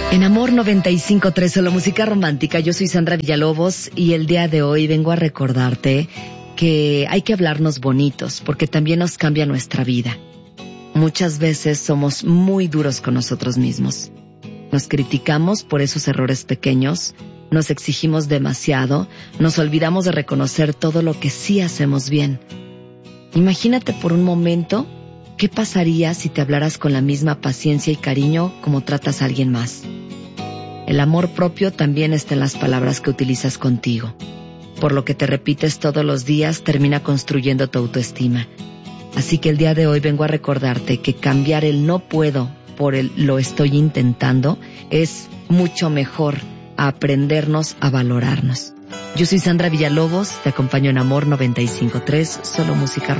En Amor 95.3, solo música romántica. Yo soy Sandra Villalobos y el día de hoy vengo a recordarte que hay que hablarnos bonitos porque también nos cambia nuestra vida. Muchas veces somos muy duros con nosotros mismos. Nos criticamos por esos errores pequeños, nos exigimos demasiado, nos olvidamos de reconocer todo lo que sí hacemos bien. Imagínate por un momento qué pasaría si te hablaras con la misma paciencia y cariño como tratas a alguien más. El amor propio también está en las palabras que utilizas contigo. Por lo que te repites todos los días termina construyendo tu autoestima. Así que el día de hoy vengo a recordarte que cambiar el no puedo por el lo estoy intentando es mucho mejor a aprendernos a valorarnos. Yo soy Sandra Villalobos, te acompaño en Amor 95.3, solo música romántica.